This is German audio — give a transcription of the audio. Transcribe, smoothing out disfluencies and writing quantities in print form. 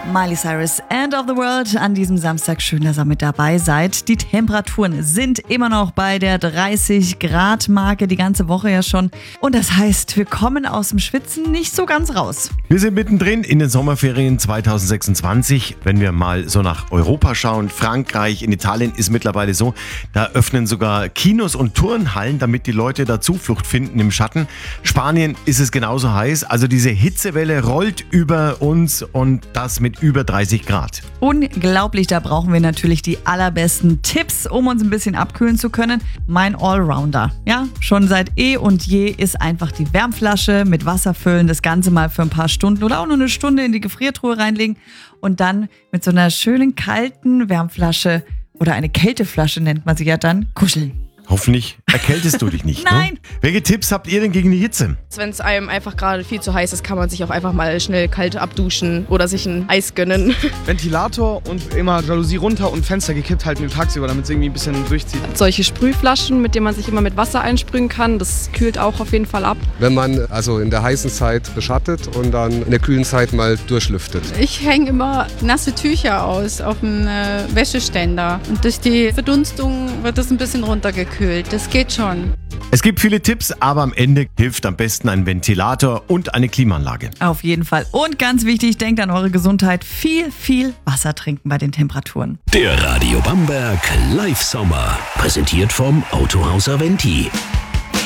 Miley Cyrus, End of the World. An diesem Samstag schön, dass ihr mit dabei seid. Die Temperaturen sind immer noch bei der 30-Grad-Marke, die ganze Woche ja schon. Und das heißt, wir kommen aus dem Schwitzen nicht so ganz raus. Wir sind mittendrin in den Sommerferien 2026. Wenn wir mal so nach Europa schauen, Frankreich, in Italien ist mittlerweile so, da öffnen sogar Kinos und Turnhallen, damit die Leute da Zuflucht finden im Schatten. Spanien ist es genauso heiß. Also diese Hitzewelle rollt über uns und das mit über 30 Grad. Unglaublich, da brauchen wir natürlich die allerbesten Tipps, um uns ein bisschen abkühlen zu können. Mein Allrounder, ja, schon seit eh und je ist einfach die Wärmflasche mit Wasser füllen, das Ganze mal für ein paar Stunden oder auch nur eine Stunde in die Gefriertruhe reinlegen und dann mit so einer schönen kalten Wärmflasche oder eine Kälteflasche nennt man sie ja dann, kuscheln. Hoffentlich erkältest du dich nicht. Nein. Ne? Welche Tipps habt ihr denn gegen die Hitze? Wenn es einem einfach gerade viel zu heiß ist, kann man sich auch einfach mal schnell kalt abduschen oder sich ein Eis gönnen. Ventilator und immer Jalousie runter und Fenster gekippt halten nur tagsüber, damit es irgendwie ein bisschen durchzieht. Solche Sprühflaschen, mit denen man sich immer mit Wasser einsprühen kann, das kühlt auch auf jeden Fall ab. Wenn man also in der heißen Zeit beschattet und dann in der kühlen Zeit mal durchlüftet. Ich hänge immer nasse Tücher aus auf dem Wäscheständer und durch die Verdunstung wird das ein bisschen runtergekühlt. Das geht schon. Es gibt viele Tipps, aber am Ende hilft am besten ein Ventilator und eine Klimaanlage. Auf jeden Fall. Und ganz wichtig, denkt an eure Gesundheit. Viel Wasser trinken bei den Temperaturen. Der Radio Bamberg Live Sommer. Präsentiert vom Autohaus Aventi.